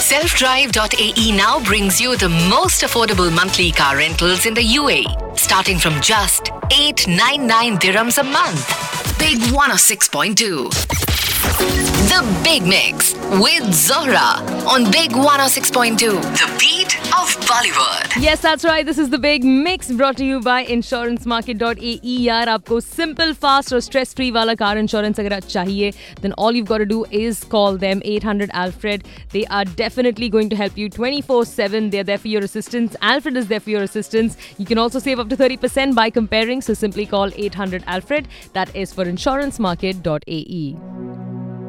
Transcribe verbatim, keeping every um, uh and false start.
self drive dot a e now brings you the most affordable monthly car rentals in the U A E, starting from just eight hundred ninety-nine dirhams a month. Big one oh six point two. The Big Mix with Zohra on Big one oh six point two. The beat of Bollywood. Yes, that's right. This is The Big Mix brought to you by insurance market dot a e. यार आपको simple, fast और stress free वाला car insurance अगर चाहिए, then all you've got to do is call them eight hundred Alfred. They are definitely going to help you twenty-four seven. They're there for your assistance. Alfred is there for your assistance. You can also save up to thirty percent by comparing. So simply call eight hundred Alfred. That is for insurance market dot a e.